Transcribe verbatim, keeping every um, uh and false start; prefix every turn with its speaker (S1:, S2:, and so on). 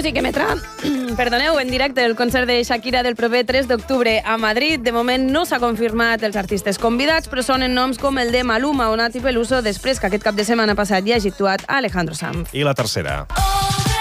S1: Music emetrà, perdoneu, en directe el concert de Shakira del proper tres d'octubre a Madrid. De moment no s'ha confirmat els artistes convidats, però sonen noms com el de Maluma o Nati Peluso després que aquest cap de setmana passat hi hagi actuat Alejandro Sanz.
S2: I la tercera.
S3: Oh!